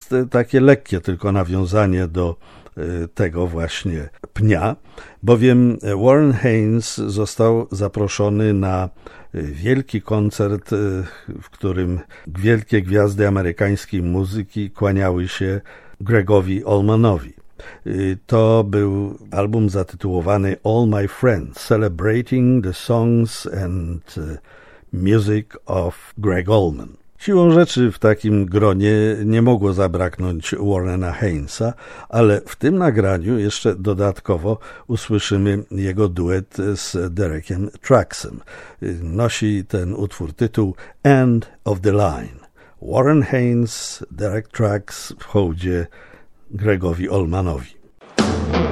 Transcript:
jest takie lekkie tylko nawiązanie do tego właśnie pnia, bowiem Warren Haynes został zaproszony na wielki koncert, w którym wielkie gwiazdy amerykańskiej muzyki kłaniały się Gregowi Allmanowi. To był album zatytułowany All My Friends, Celebrating the Songs and Music of Greg Allman. Siłą rzeczy w takim gronie nie mogło zabraknąć Warrena Haynesa, ale w tym nagraniu jeszcze dodatkowo usłyszymy jego duet z Derekiem Trucksem. Nosi ten utwór tytuł End of the Line. Warren Haynes, Derek Trucks w hołdzie Gregowi Allmanowi.